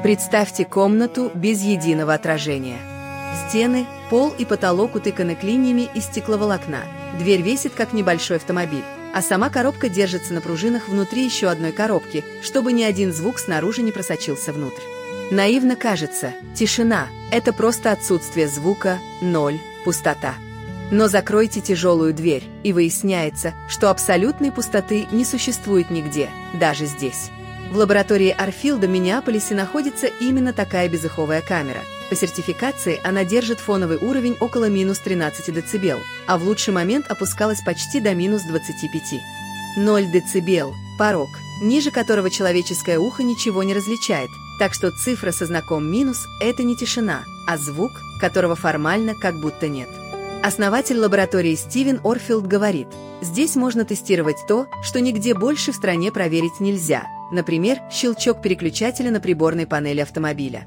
Представьте комнату без единого отражения. Стены, пол и потолок утыканы клиньями из стекловолокна. Дверь весит, как небольшой автомобиль, а сама коробка держится на пружинах внутри еще одной коробки, чтобы ни один звук снаружи не просочился внутрь. Наивно кажется, тишина – это просто отсутствие звука, ноль, пустота. Но закройте тяжелую дверь, и выясняется, что абсолютной пустоты не существует нигде, даже здесь. В лаборатории Арфилда в Миннеаполисе находится именно такая безыховая камера. По сертификации она держит фоновый уровень около минус 13 дБ, а в лучший момент опускалась почти до минус 25. 0 дБ – порог, ниже которого человеческое ухо ничего не различает, так что цифра со знаком минус – это не тишина, а звук, которого формально как будто нет. Основатель лаборатории Стивен Орфилд говорит, здесь можно тестировать то, что нигде больше в стране проверить нельзя, например, щелчок переключателя на приборной панели автомобиля.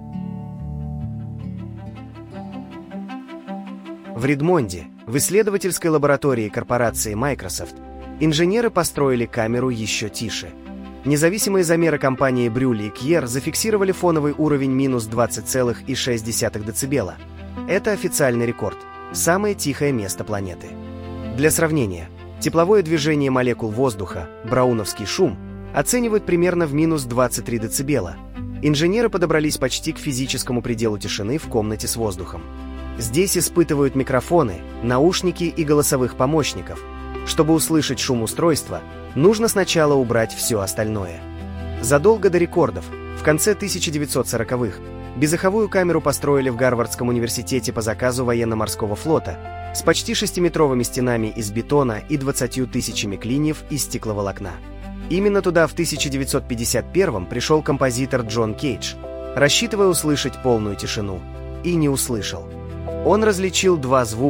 В Редмонде, в исследовательской лаборатории корпорации Microsoft, инженеры построили камеру еще тише. Независимые замеры компании Брюли и Кьер зафиксировали фоновый уровень минус 20,6 дБ. Это официальный рекорд. Самое тихое место планеты. Для сравнения, тепловое движение молекул воздуха, брауновский шум, оценивают примерно в минус 23 дБ. Инженеры подобрались почти к физическому пределу тишины в комнате с воздухом. Здесь испытывают микрофоны, наушники и голосовых помощников. Чтобы услышать шум устройства, нужно сначала убрать все остальное. Задолго до рекордов, в конце 1940-х, безыховую камеру построили в Гарвардском университете по заказу военно-морского флота с почти 6-метровыми стенами из бетона и 20 тысячами клиньев из стекловолокна. Именно туда в 1951-м пришел композитор Джон Кейдж, рассчитывая услышать полную тишину, и не услышал. Он различил два звука.